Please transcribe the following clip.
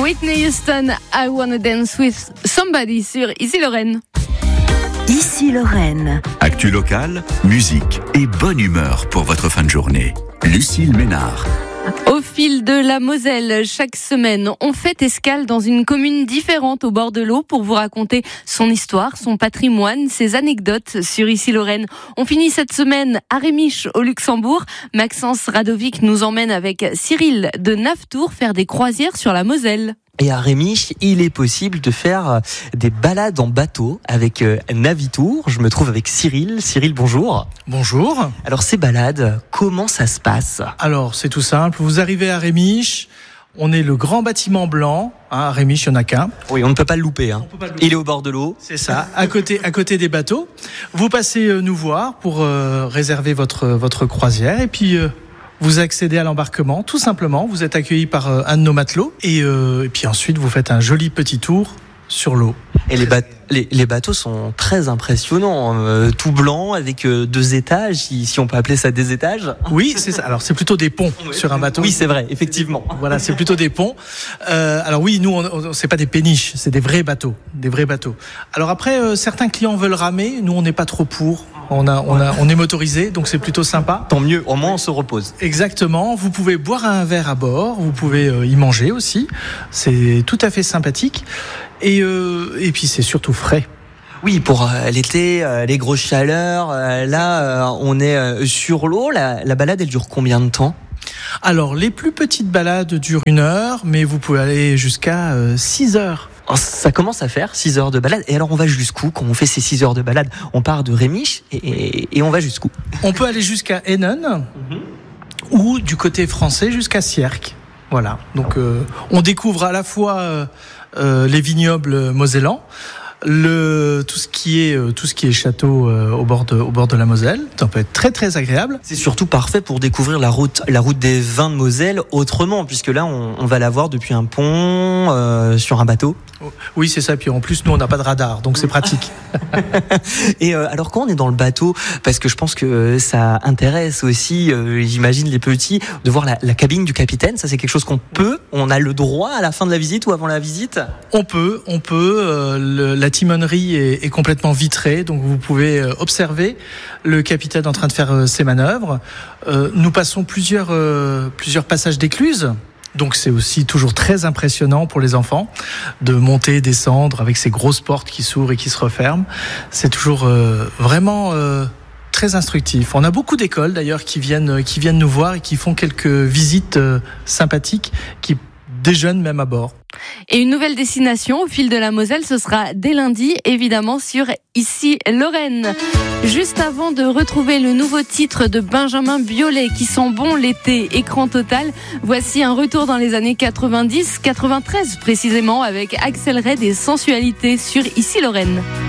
Whitney Houston, I Wanna Dance With Somebody sur Ici Lorraine. Ici Lorraine. Actu locale, musique et bonne humeur pour votre fin de journée. Lucille Ménard. Au fil de la Moselle, chaque semaine, on fait escale dans une commune différente au bord de l'eau pour vous raconter son histoire, son patrimoine, ses anecdotes sur Ici Lorraine. On finit cette semaine à Rémiche, au Luxembourg. Maxence Radovic nous emmène avec Cyril de Navetour faire des croisières sur la Moselle. Et à Rémiche, il est possible de faire des balades en bateau avec Navitour. Je me trouve avec Cyril. Cyril, bonjour. Bonjour. Alors ces balades, comment ça se passe ? Alors c'est tout simple, vous arrivez à Rémiche, on est le grand bâtiment blanc, à Rémiche il n'y en a qu'un. Oui, on ne peut pas le louper. On peut pas le louper. Il est au bord de l'eau. C'est ça, à côté des bateaux. Vous passez nous voir pour réserver votre croisière et puis... vous accédez à l'embarquement, tout simplement. Vous êtes accueilli par un de nos matelots. Et puis ensuite, vous faites un joli petit tour sur l'eau. Et les bateaux sont très impressionnants. Tout blanc, avec 2 étages, si on peut appeler ça des étages. Oui, c'est ça. Alors, c'est plutôt des ponts sur un bateau. Oui, c'est vrai, effectivement. Voilà, c'est plutôt des ponts. Alors oui, nous, c'est pas des péniches, c'est des vrais bateaux. Des vrais bateaux. Alors après, certains clients veulent ramer. Nous, on n'est pas trop pour. On est motorisé, donc c'est plutôt sympa. Tant mieux, au moins on se repose. Exactement. Vous pouvez boire un verre à bord, vous pouvez y manger aussi. C'est tout à fait sympathique. Et puis c'est surtout frais. Oui, pour l'été, les grosses chaleurs, là, on est sur l'eau. La balade, elle dure combien de temps ? Alors, les plus petites balades durent 1 heure, mais vous pouvez aller jusqu'à 6 heures. Ça commence à faire 6 heures de balade. Et alors, on va jusqu'où quand on fait ces 6 heures de balade ? On part de Rémiche et on va jusqu'où ? On peut aller jusqu'à Hennen ou du côté français jusqu'à Sierck. Voilà. Donc, on découvre à la fois les vignobles mosellans, tout ce qui est château au bord de la Moselle. Ça peut être très très agréable. C'est surtout parfait pour découvrir la route des vins de Moselle autrement, puisque là on va la voir depuis un pont sur un bateau. Oui, c'est ça. Puis en plus, nous on n'a pas de radar, donc c'est pratique. Et alors quand on est dans le bateau, parce que je pense que ça intéresse aussi, j'imagine les petits, de voir la cabine du capitaine. Ça c'est quelque chose on a le droit à la fin de la visite ou avant la visite ? On peut. La timonerie est complètement vitrée, donc vous pouvez observer le capitaine en train de faire ses manœuvres. Nous passons plusieurs passages d'écluses. Donc c'est aussi toujours très impressionnant pour les enfants de monter et descendre avec ces grosses portes qui s'ouvrent et qui se referment. C'est toujours vraiment très instructif. On a beaucoup d'écoles d'ailleurs qui viennent nous voir et qui font quelques visites sympathiques, qui déjeunent même à bord. Et une nouvelle destination au fil de la Moselle, ce sera dès lundi, évidemment, sur Ici Lorraine. Juste avant de retrouver le nouveau titre de Benjamin Biolay qui sent bon l'été, écran total, voici un retour dans les années 90, 93 précisément, avec Axel Red et Sensualité sur Ici Lorraine.